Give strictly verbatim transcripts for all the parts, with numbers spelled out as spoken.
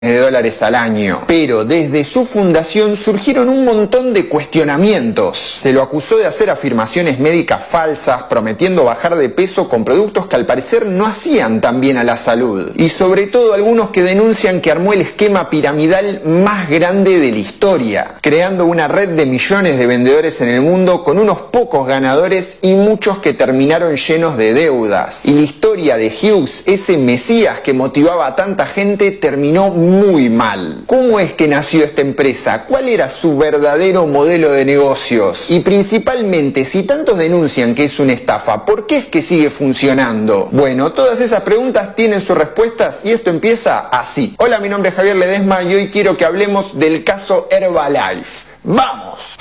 de dólares al año. Pero desde su fundación surgieron un montón de cuestionamientos. Se lo acusó de hacer afirmaciones médicas falsas, prometiendo bajar de peso con productos que al parecer no hacían tan bien a la salud. Y sobre todo algunos que denuncian que armó el esquema piramidal más grande de la historia, creando una red de millones de vendedores en el mundo con unos pocos ganadores y muchos que terminaron llenos de deudas. Y la historia de Hughes, ese mesías que motivaba a tanta gente, terminó muy mal. ¿Cómo es que nació esta empresa? ¿Cuál era su verdadero modelo de negocios? Y principalmente, si tantos denuncian que es una estafa, ¿por qué es que sigue funcionando? Bueno, todas esas preguntas tienen sus respuestas y esto empieza así. Hola, mi nombre es Javier Ledesma y hoy quiero que hablemos del caso Herbalife. ¡Vamos!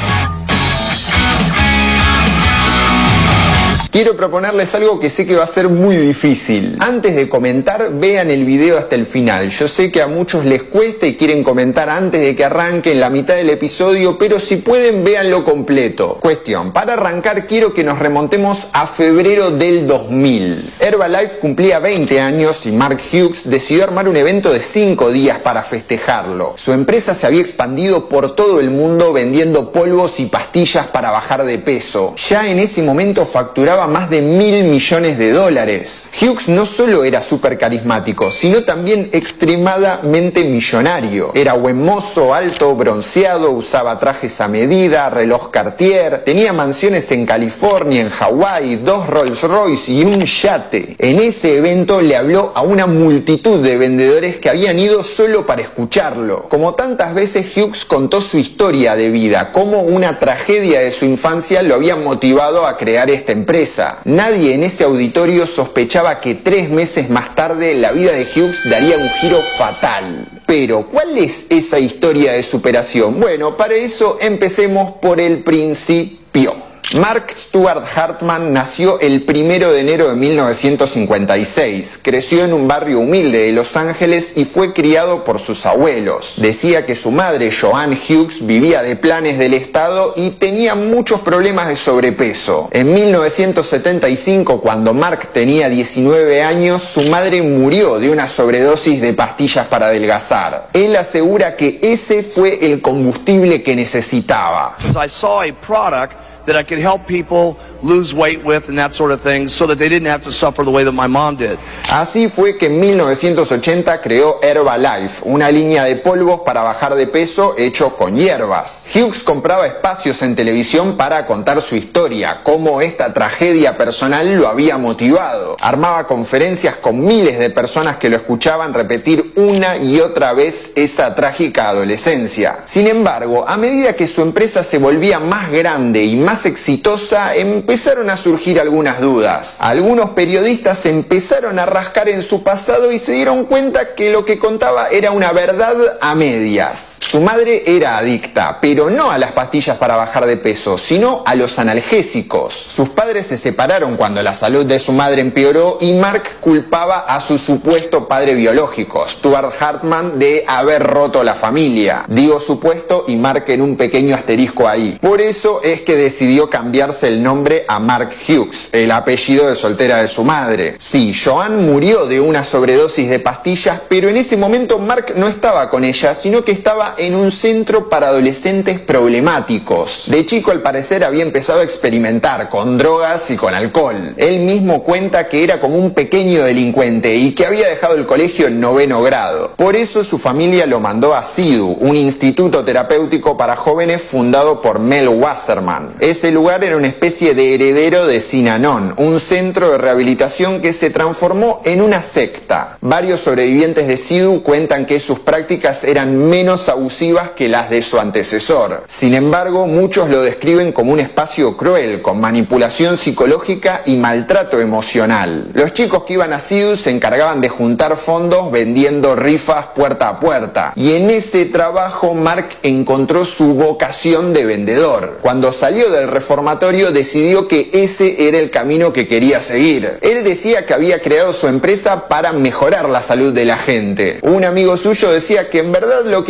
Quiero proponerles algo que sé que va a ser muy difícil. Antes de comentar, vean el video hasta el final. Yo sé que a muchos les cuesta y quieren comentar antes de que arranque en la mitad del episodio, pero si pueden, véanlo completo. Cuestión, para arrancar quiero que nos remontemos a febrero del dos mil. Herbalife cumplía veinte años y Mark Hughes decidió armar un evento de cinco días para festejarlo. Su empresa se había expandido por todo el mundo vendiendo polvos y pastillas para bajar de peso. Ya en ese momento facturaba más de mil millones de dólares. Hughes no solo era súper carismático, sino también extremadamente millonario. Era buen mozo, alto, bronceado, usaba trajes a medida, reloj Cartier, tenía mansiones en California, en Hawái, dos Rolls Royce y un yate. En ese evento le habló a una multitud de vendedores que habían ido solo para escucharlo. Como tantas veces, Hughes contó su historia de vida, cómo una tragedia de su infancia lo había motivado a crear esta empresa. Nadie en ese auditorio sospechaba que tres meses más tarde la vida de Hughes daría un giro fatal. Pero, ¿cuál es esa historia de superación? Bueno, para eso empecemos por el principio. Mark Stuart Hartman nació el primero de enero de mil novecientos cincuenta y seis. Creció en un barrio humilde de Los Ángeles y fue criado por sus abuelos. Decía que su madre, Joanne Hughes, vivía de planes del Estado y tenía muchos problemas de sobrepeso. En mil novecientos setenta y cinco, cuando Mark tenía diecinueve años, su madre murió de una sobredosis de pastillas para adelgazar. Él asegura que ese fue el combustible que necesitaba. I saw a product that I could help people lose weight with and that sort of thing so that they didn't have to suffer the way that my mom did. Así fue que en mil novecientos ochenta creó Herbalife, una línea de polvos para bajar de peso hecho con hierbas. Hughes compraba espacios en televisión para contar su historia, cómo esta tragedia personal lo había motivado. Armaba conferencias con miles de personas que lo escuchaban repetir una y otra vez esa trágica adolescencia. Sin embargo, a medida que su empresa se volvía más grande y más exitosa, empezaron a surgir algunas dudas. Algunos periodistas empezaron a rascar en su pasado y se dieron cuenta que lo que contaba era una verdad a medias. Su madre era adicta, pero no a las pastillas para bajar de peso, sino a los analgésicos. Sus padres se separaron cuando la salud de su madre empeoró y Mark culpaba a su supuesto padre biológico, Stuart Hartman, de haber roto la familia. Digo supuesto y Mark en un pequeño asterisco ahí. Por eso es que decidió cambiarse el nombre a Mark Hughes, el apellido de soltera de su madre. Sí, Joanne murió de una sobredosis de pastillas, pero en ese momento Mark no estaba con ella, sino que estaba en un centro para adolescentes problemáticos. De chico, al parecer, había empezado a experimentar con drogas y con alcohol. Él mismo cuenta que era como un pequeño delincuente y que había dejado el colegio en noveno grado. Por eso su familia lo mandó a SIDU, un instituto terapéutico para jóvenes fundado por Mel Wasserman. Ese lugar era una especie de heredero de Synanon, un centro de rehabilitación que se transformó en una secta. Varios sobrevivientes de SIDU cuentan que sus prácticas eran menos abusivas que las de su antecesor. Sin embargo, muchos lo describen como un espacio cruel, con manipulación psicológica y maltrato emocional. Los chicos que iban a SIDU se encargaban de juntar fondos vendiendo rifas puerta a puerta. Y en ese trabajo Mark encontró su vocación de vendedor. Cuando salió del reformatorio decidió que ese era el camino que quería seguir. Él decía que había creado su empresa para mejorar la salud de la gente. Un amigo suyo decía que en verdad lo que le interesaba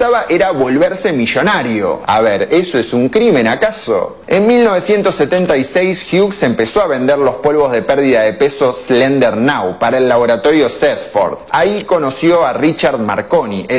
interesaba era volverse millonario. A ver, ¿eso es un crimen acaso? En mil novecientos setenta y seis, Hughes empezó a vender los polvos de pérdida de peso Slender Now para el laboratorio Sedford. Ahí conoció a Richard Marconi, el